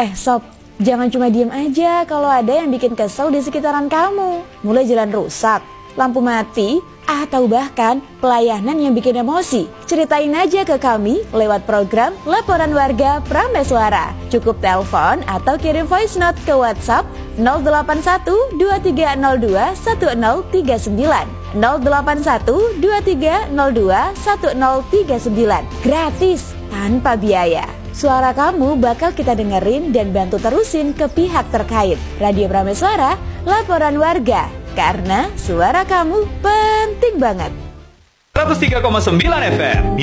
Sob, jangan cuma diem aja kalau ada yang bikin kesel di sekitaran kamu. Mulai jalan rusak, lampu mati, atau bahkan pelayanan yang bikin emosi. Ceritain aja ke kami lewat program Laporan Warga Prameswara. Cukup telepon atau kirim voice note ke WhatsApp 081 2302 1039 081 2302 1039. Gratis, tanpa biaya. Suara kamu bakal kita dengerin dan bantu terusin ke pihak terkait. Radio Prameswara, Laporan Warga. Karena suara kamu penting banget. 103,9 FM